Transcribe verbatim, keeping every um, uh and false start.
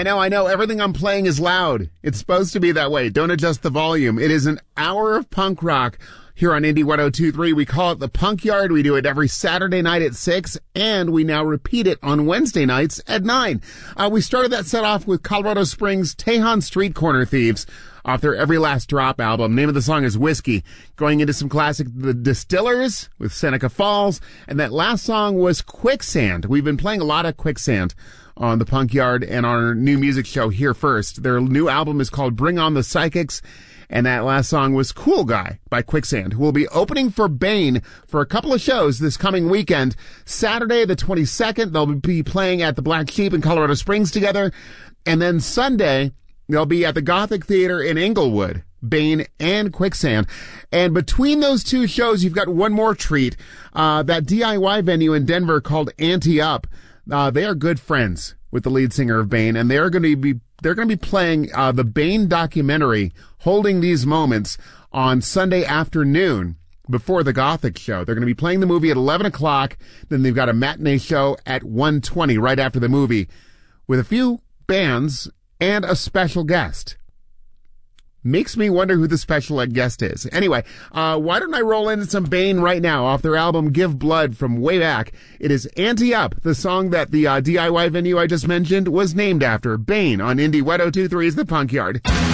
I know, I know. Everything I'm playing is loud. It's supposed to be that way. Don't adjust the volume. It is an hour of punk rock here on Indie one oh two point three. We call it the Punk Yard. We do it every Saturday night at six, and we now repeat it on Wednesday nights at nine. Uh, we started that set off with Colorado Springs' Tejon Street Corner Thieves off their Every Last Drop album. Name of the song is Whiskey. Going into some classic The Distillers with Seneca Falls, and that last song was Quicksand. We've been playing a lot of Quicksand on the Punk Yard and our new music show Here First. Their new album is called Bring On the Psychics, and that last song was Cool Guy by Quicksand, who will be opening for Bane for a couple of shows this coming weekend. Saturday the twenty-second, they'll be playing at the Black Sheep in Colorado Springs together, and then Sunday they'll be at the Gothic Theater in Inglewood, Bane and Quicksand. And between those two shows, you've got one more treat. Uh, that D I Y venue in Denver called Ante Up. Uh, they are good friends with the lead singer of Bane, and they are going to be they're going to be playing uh, the Bane documentary, Holding These Moments, on Sunday afternoon before the Gothic show. They're going to be playing the movie at eleven o'clock. Then they've got a matinee show at one twenty right after the movie with a few bands and a special guest. Makes me wonder who the special guest is. Anyway, uh, why don't I roll into some Bane right now off their album Give Blood from way back. It is Ante Up, the song that the uh, D I Y venue I just mentioned was named after. Bane on Indie one oh two point three is the Punk Yard.